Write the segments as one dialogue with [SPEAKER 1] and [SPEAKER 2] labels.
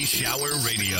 [SPEAKER 1] Space Shower Radio.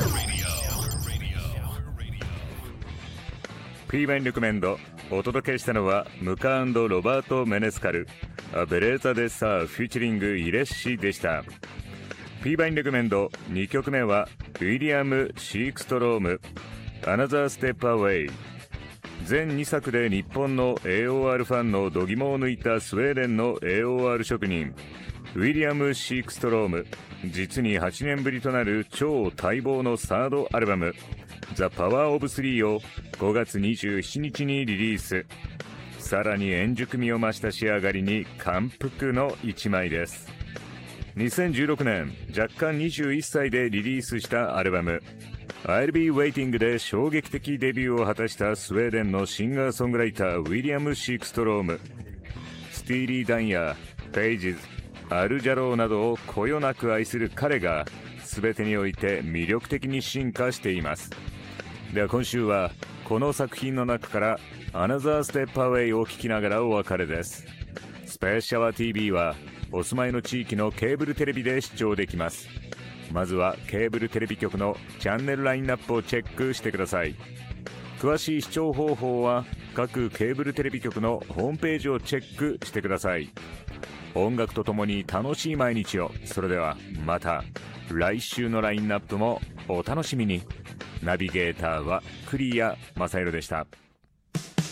[SPEAKER 2] P バインレコメンドお届けしたのはムカ&ロバート・メネスカルベレーザ・デ・サーフューチャリングイレッシでした。 P バインレコメンド2曲目はウィリアム・シークストローム Another Step Away。 全2作で日本の AOR ファンの度肝を抜いたスウェーデンの AOR 職人ウィリアム・シークストローム、実に8年ぶりとなる超待望のサードアルバム The Power of Three を5月27日にリリース。さらに円熟味を増した仕上がりに感服の一枚です。2016年若干21歳でリリースしたアルバム I'll Be Waiting で衝撃的デビューを果たしたスウェーデンのシンガーソングライターウィリアム・シークストローム。スティーリー・ダンやペイジズ、アルジャローなどをこよなく愛する彼が全てにおいて魅力的に進化しています。では今週はこの作品の中から Another Step Away を聴きながらお別れです。スペースシャワー TV はお住まいの地域のケーブルテレビで視聴できます。まずはケーブルテレビ局のチャンネルラインナップをチェックしてください。詳しい視聴方法は各ケーブルテレビ局のホームページをチェックしてください。音楽とともに楽しい毎日を。それではまた来週のラインナップもお楽しみに。ナビゲーターは栗谷正宏でした。